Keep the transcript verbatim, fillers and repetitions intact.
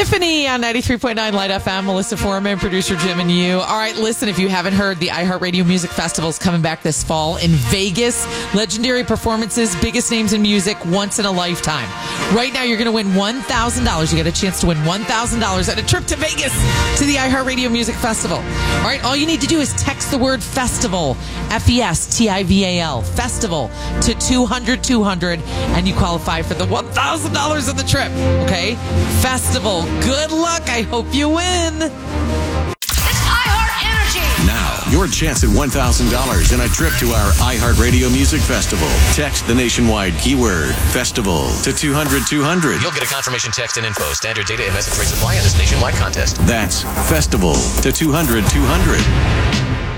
Tiffany on ninety-three point nine Light F M, Melissa Foreman, producer Jim and you. All right, listen, if you haven't heard, the iHeartRadio Music Festival is coming back this fall in Vegas. Legendary performances, biggest names in music, once in a lifetime. Right now, you're going to win one thousand dollars. You get a chance to win one thousand dollars at a trip to Vegas to the iHeartRadio Music Festival. All right, all you need to do is text the word festival, F E S T I V A L, festival, to two hundred two hundred, and you qualify for the one thousand dollars of the trip. Okay? Festival. Good luck. I hope you win. It's iHeart Energy. Now, your chance at one thousand dollars and a trip to our iHeartRadio Music Festival. Text the nationwide keyword festival to two hundred two hundred. You'll get a confirmation text and info. Standard data and message rates apply in this nationwide contest. That's festival to two hundred two hundred.